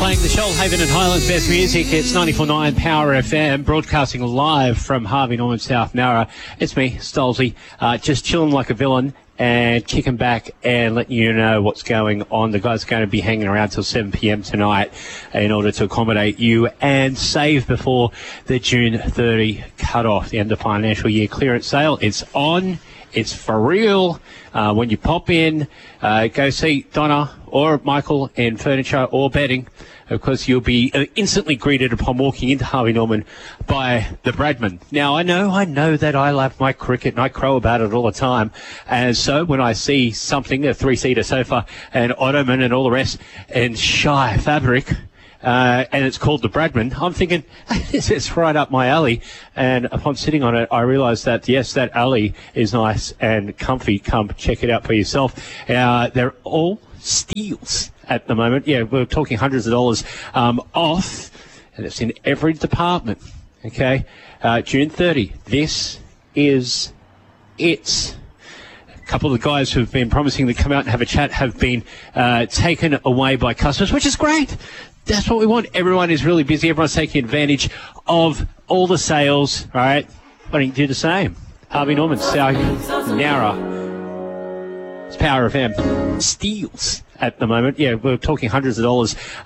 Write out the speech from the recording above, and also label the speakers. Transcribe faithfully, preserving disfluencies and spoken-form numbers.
Speaker 1: Playing the Shoalhaven and Highlands best music. It's ninety-four point nine Power F M, broadcasting live from Harvey Norman, South Nowra. It's me, Stolzy, uh, just chilling like a villain and kicking back and letting you know what's going on. The guys are going to be hanging around till seven p.m. tonight in order to accommodate you and save before the June thirtieth cut-off, the end of financial year clearance sale. It's on. It's for real. Uh, when you pop in, uh, go see Donna or Michael in furniture or bedding. Of course, you'll be uh, instantly greeted upon walking into Harvey Norman by the Bradman. Now, I know, I know that I love my cricket and I crow about it all the time. And so when I see something, a three-seater sofa and ottoman and all the rest, and shy fabric, Uh, and it's called the Bradman, I'm thinking, this is right up my alley. And upon sitting on it, I realised that, yes, that alley is nice and comfy. Come check it out for yourself. Uh, they're all steals at the moment. Yeah, we're talking hundreds of dollars um, off, and it's in every department. Okay, uh, June thirtieth. This is it. A couple of the guys who've been promising to come out and have a chat have been uh, taken away by customers, which is great. That's what we want. Everyone is really busy. Everyone's taking advantage of all the sales. All right. Why don't you do the same? Harvey Norman, South Nowra. It's Power F M. Steals at the moment. Yeah, we're talking hundreds of dollars.